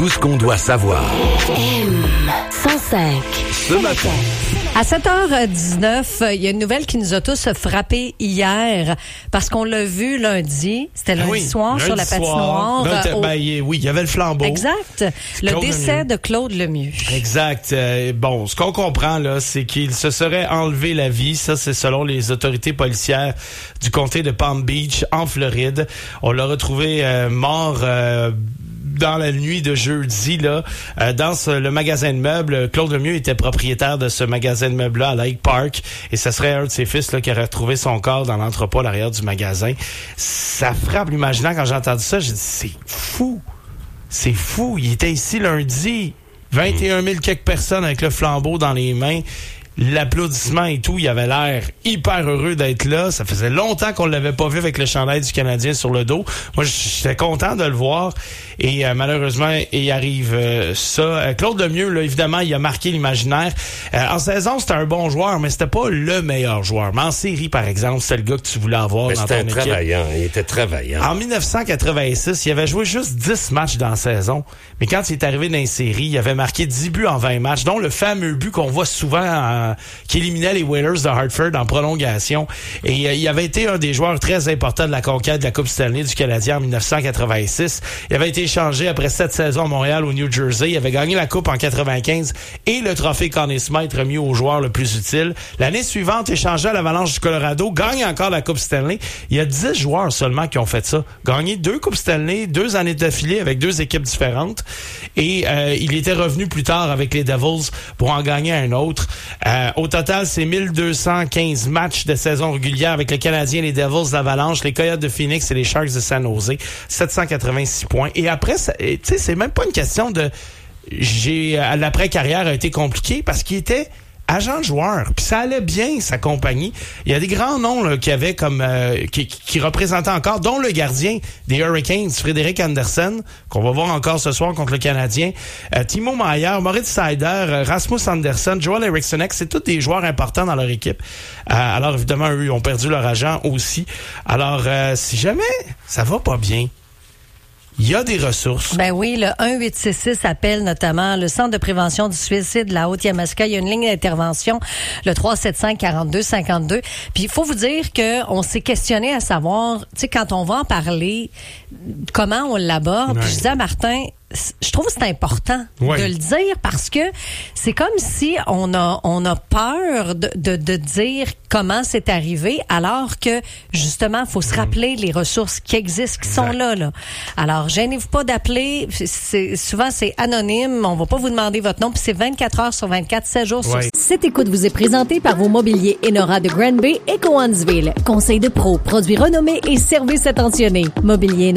Tout ce qu'on doit savoir. M105. Ce matin. À 7h19, il y a une nouvelle qui nous a tous frappés hier parce qu'on l'a vu lundi. C'était lundi soir lundi sur la patinoire. Oui, il y avait le flambeau. Exact. Le décès de Claude Lemieux. Exact. Bon, ce qu'on comprend là, c'est qu'il se serait enlevé la vie. Ça, c'est selon les autorités policières du comté de Palm Beach, en Floride. On l'a retrouvé mort dans la nuit de jeudi, là, dans le magasin de meubles. Claude Lemieux était propriétaire de ce magasin de meubles-là à Lake Park, et ce serait un de ses fils là, qui aurait retrouvé son corps dans l'entrepôt à l'arrière du magasin. Ça frappe l'imaginaire. Quand j'ai entendu ça, j'ai dit, c'est fou. C'est fou. Il était ici lundi. 21 000 quelques personnes avec le flambeau dans les mains. L'applaudissement et tout, il avait l'air hyper heureux d'être là. Ça faisait longtemps qu'on l'avait pas vu avec le chandail du Canadien sur le dos. Moi, j'étais content de le voir. Et malheureusement, il arrive ça. Claude Lemieux, là, évidemment, il a marqué l'imaginaire. En saison, c'était un bon joueur, mais c'était pas le meilleur joueur. Mais en série, par exemple, c'était le gars que tu voulais avoir dans ton équipe. Il était travaillant. En 1986, il avait joué juste 10 matchs dans la saison. Mais quand il est arrivé dans les séries, il avait marqué 10 buts en 20 matchs, dont le fameux but qu'on voit souvent qui éliminait les Whalers de Hartford en prolongation. Et il avait été un des joueurs très importants de la conquête de la Coupe Stanley du Canadien en 1986. Il avait été échangé après 7 saisons à Montréal, au New Jersey. Il avait gagné la Coupe en 95 et le trophée Conn Smythe remis au joueur le plus utile. L'année suivante, échangé à l'Avalanche du Colorado, gagne encore la Coupe Stanley. Il y a 10 joueurs seulement qui ont fait ça. Gagné 2 Coupes Stanley, 2 années d'affilée avec 2 équipes différentes. Et il était revenu plus tard avec les Devils pour en gagner un autre. Au total, c'est 1215 matchs de saison régulière avec les Canadiens, les Devils, l'Avalanche, les Coyotes de Phoenix et les Sharks de San Jose. 786 points. Et après, tu sais, c'est même pas une question de... l'après-carrière a été compliqué parce qu'il était agent de joueur, puis ça allait bien, sa compagnie. Il y a des grands noms là, qui avaient comme qui représentaient encore, dont le gardien des Hurricanes, Frédéric Andersen, qu'on va voir encore ce soir contre le Canadien, Timo Meier, Moritz Seider, Rasmus Andersen, Joel Eriksson, c'est tous des joueurs importants dans leur équipe. Alors évidemment, eux, ils ont perdu leur agent aussi. Alors, si jamais ça va pas bien, il y a des ressources. Ben oui, le 1866 appelle notamment le Centre de prévention du suicide de la Haute-Yamaska. Il y a une ligne d'intervention, le 375-4252. Puis il faut vous dire que on s'est questionné à savoir, tu sais, quand on va en parler, comment on l'aborde. Puis je disais à Martin, je trouve que c'est important de le dire parce que c'est comme si on a peur de dire comment c'est arrivé, alors que justement, faut se rappeler les ressources qui existent, qui sont là. Alors, gênez-vous pas d'appeler. Souvent, c'est anonyme. On va pas vous demander votre nom. Puis c'est 24 heures sur 24, 7 jours sur 7. Cette écoute vous est présentée par vos mobiliers Enora de Granby et Cowansville. Conseil de pro, produits renommés et services attentionnés. Mobilier